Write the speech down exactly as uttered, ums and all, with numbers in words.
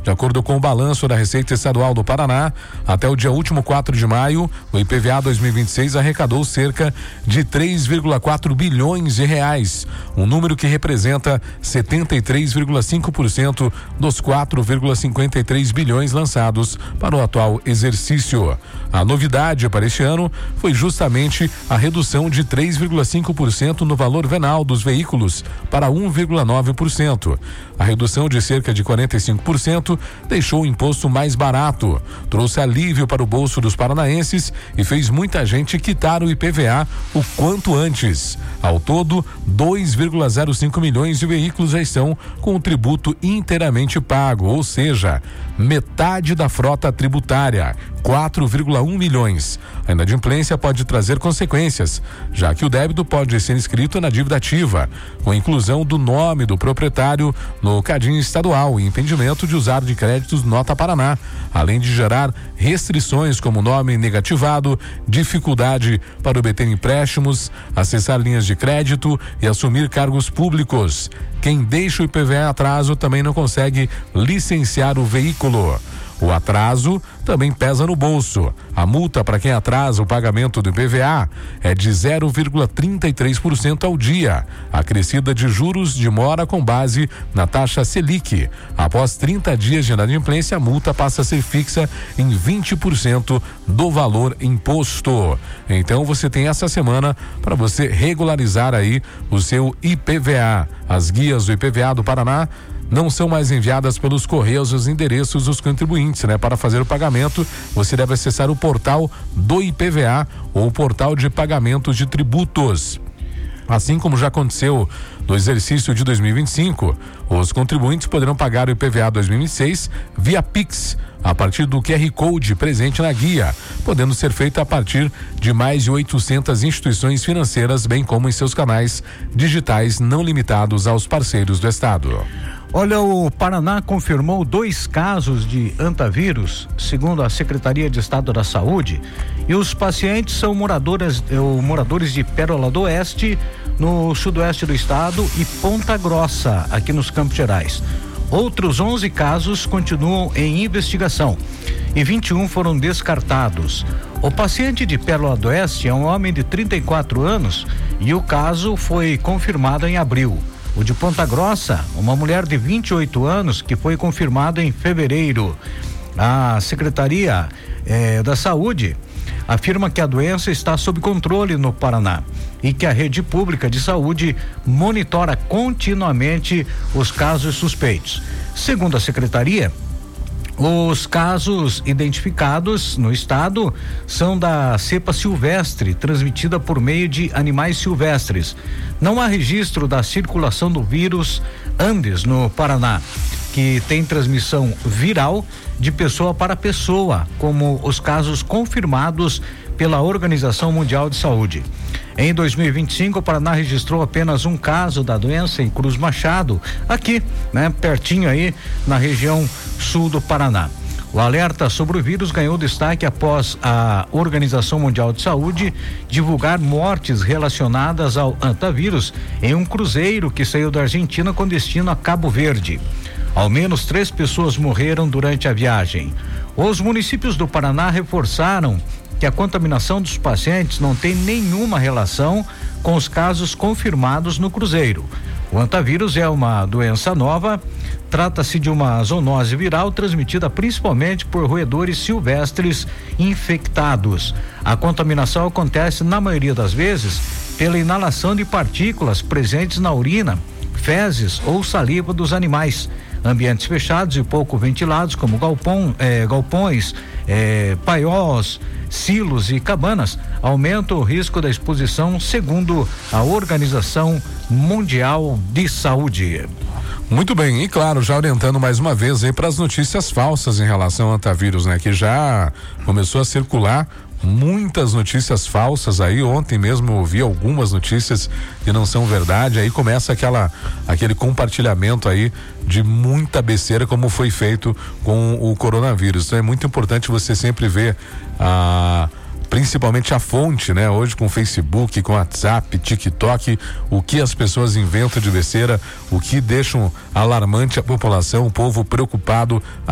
De acordo com o balanço da Receita Estadual do Paraná, até o dia último quatro de maio, o I P V A dois mil e vinte e seis arrecadou cerca de três vírgula quatro bilhões de reais, um número que representa setenta e três vírgula cinco por cento dos quatro vírgula cinquenta e três bilhões lançados para o atual exercício. A novidade para este ano foi justamente a redução de três vírgula cinco por cento no valor venal dos veículos para um vírgula nove por cento. A redução de cerca de quarenta e cinco por cento deixou o imposto mais barato, trouxe alívio para o bolso dos paranaenses e fez muita gente quitar o I P V A o quanto antes. Ao todo, dois vírgula zero cinco milhões de veículos já estão com o tributo inteiramente pago, ou seja, metade da frota tributária, quatro vírgula um milhões. A inadimplência pode trazer consequências, já que o débito pode ser inscrito na dívida ativa, com a inclusão do nome do proprietário no cadinho estadual e impedimento de usar de créditos Nota Paraná, além de gerar restrições como nome negativado, dificuldade para obter empréstimos, acessar linhas de crédito e assumir cargos públicos. Quem deixa o I P V A atraso também não consegue licenciar o veículo. O atraso também pesa no bolso. A multa para quem atrasa o pagamento do I P V A é de zero vírgula trinta e três por cento ao dia, acrescida de juros de mora com base na taxa Selic. Após trinta dias de inadimplência, a multa passa a ser fixa em vinte por cento do valor imposto. Então você tem essa semana para você regularizar aí o seu I P V A. As guias do I P V A do Paraná não são mais enviadas pelos correios os endereços dos contribuintes, né? Para fazer o pagamento, você deve acessar o portal do I P V A ou o portal de pagamentos de tributos. Assim como já aconteceu no exercício de dois mil e vinte e cinco, os contribuintes poderão pagar o I P V A dois mil e vinte e seis via Pix, a partir do Q R Code presente na guia, podendo ser feito a partir de mais de oitocentas instituições financeiras, bem como em seus canais digitais não limitados aos parceiros do Estado. Olha, o Paraná confirmou dois casos de antavírus, segundo a Secretaria de Estado da Saúde, e os pacientes são moradores, ou moradores de Pérola do Oeste, no sudoeste do estado, e Ponta Grossa, aqui nos Campos Gerais. Outros onze casos continuam em investigação e vinte e um foram descartados. O paciente de Pérola do Oeste é um homem de trinta e quatro anos e o caso foi confirmado em abril. O de Ponta Grossa, uma mulher de vinte e oito anos que foi confirmado em fevereiro. A Secretaria eh, da Saúde afirma que a doença está sob controle no Paraná e que a rede pública de saúde monitora continuamente os casos suspeitos. Segundo a Secretaria, os casos identificados no estado são da cepa silvestre, transmitida por meio de animais silvestres. Não há registro da circulação do vírus Andes no Paraná, que tem transmissão viral de pessoa para pessoa, como os casos confirmados pela Organização Mundial de Saúde. Em dois mil e vinte e cinco, o Paraná registrou apenas um caso da doença em Cruz Machado, aqui, né, pertinho aí na região sul do Paraná. O alerta sobre o vírus ganhou destaque após a Organização Mundial de Saúde divulgar mortes relacionadas ao antavírus em um cruzeiro que saiu da Argentina com destino a Cabo Verde. Ao menos três pessoas morreram durante a viagem. Os municípios do Paraná reforçaram que a contaminação dos pacientes não tem nenhuma relação com os casos confirmados no cruzeiro. O antavírus é uma doença nova, trata-se de uma zoonose viral transmitida principalmente por roedores silvestres infectados. A contaminação acontece, na maioria das vezes, pela inalação de partículas presentes na urina, fezes ou saliva dos animais. Ambientes fechados e pouco ventilados, como galpão, eh, galpões, eh, paióis, silos e cabanas, aumenta o risco da exposição, segundo a Organização Mundial de Saúde. Muito bem, e claro, já orientando mais uma vez aí para as notícias falsas em relação ao antavírus, né? Que já começou a circular muitas notícias falsas aí. Ontem mesmo eu vi algumas notícias que não são verdade, aí começa aquela aquele compartilhamento aí de muita besteira, como foi feito com o coronavírus. Então é muito importante você sempre ver a principalmente a fonte, né? Hoje com Facebook, com WhatsApp, TikTok, o que as pessoas inventam de besteira, o que deixam alarmante a população, o povo preocupado